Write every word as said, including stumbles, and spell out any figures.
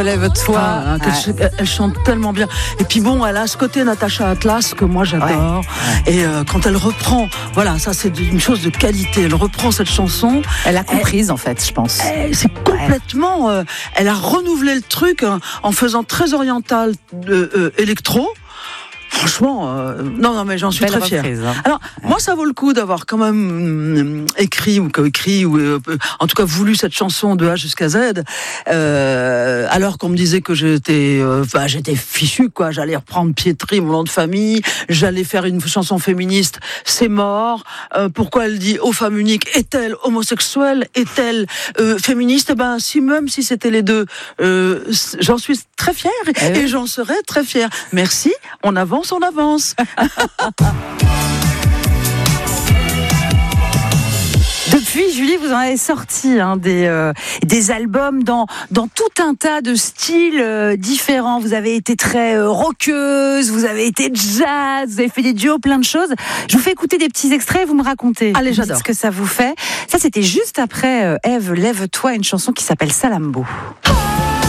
lève-toi. Ah, Ouais. elle, elle chante tellement bien. Et puis bon, elle a ce côté Natacha Atlas que moi j'adore. Ouais. Et euh, quand elle reprend, voilà, ça c'est une chose de qualité. Elle reprend cette chanson. Elle a comprise, en fait, je pense. Elle, c'est complètement. Euh, elle a renouvelé le truc hein, en faisant très oriental euh, euh, électro. Franchement, euh, non, non, mais j'en suis Belle très fière. reprise, hein. Alors, ouais. moi, ça vaut le coup d'avoir quand même euh, écrit ou coécrit ou euh, en tout cas voulu cette chanson de A jusqu'à Z. Euh, alors qu'on me disait que j'étais, enfin, euh, j'étais fichue, quoi. J'allais reprendre Pietri, mon nom de famille. J'allais faire une chanson féministe. C'est mort. Euh, pourquoi elle dit aux femmes uniques? Est-elle homosexuelle? Est-elle euh, féministe? Ben, si même si c'était les deux, euh, j'en suis très fière et, et j'en serai très fière. Merci. On avance. On avance. Depuis, Julie, vous en avez sorti hein, des, euh, des albums dans, dans tout un tas de styles euh, différents. Vous avez été très euh, rockeuse, vous avez été jazz, vous avez fait des duos, plein de choses. Je vous fais écouter des petits extraits et vous me racontez. Allez, j'adore. Ce que ça vous fait. Ça, c'était juste après euh, Ève, lève-toi, une chanson qui s'appelle Salambo.